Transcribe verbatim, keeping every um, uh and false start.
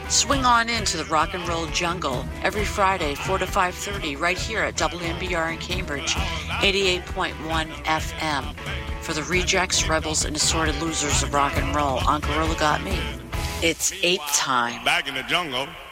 Swing on into the rock and roll jungle every Friday, four to five thirty, right here at W M B R in Cambridge, eighty-eight point one F M. For the rejects, rebels, and assorted losers of rock and roll, on Gorilla Got Me. It's ape time. Back in the jungle.